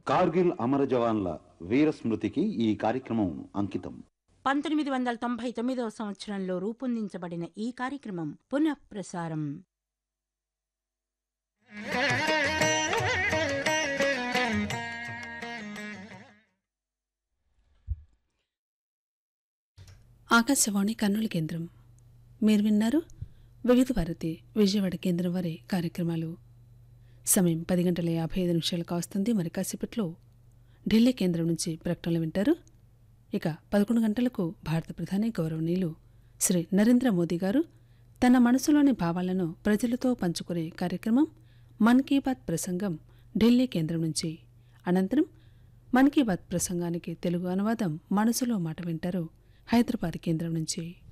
కార్గిల్ అమర జవాన్ల వీర స్మృతికి ఈ కార్యక్రమం అంకితం. 1999వ సంవత్సరంలో రూపొందించబడిన ఈ కార్యక్రమం పునఃప్రసారం. ఆకాశవాణి కర్నూలు కేంద్రం. మీరు విన్నారు వివిధ భారతి విజయవాడ కేంద్రం వారి కార్యక్రమాలు. సమయం 10:55 కావస్తుంది. మరి కాసేపట్లో ఢిల్లీ కేంద్రం నుంచి ప్రకటనలు వింటారు. ఇక 11 గంటలకు భారత ప్రధాని గౌరవనీయులు శ్రీ నరేంద్ర మోదీ గారు తన మనసులోని భావాలను ప్రజలతో పంచుకునే కార్యక్రమం మన్ కీ బాత్ ప్రసంగం ఢిల్లీ కేంద్రం నుంచి. అనంతరం మన్ కీ బాత్ ప్రసంగానికి తెలుగు అనువాదం మనసులో మాట వింటారు హైదరాబాద్ కేంద్రం నుంచి.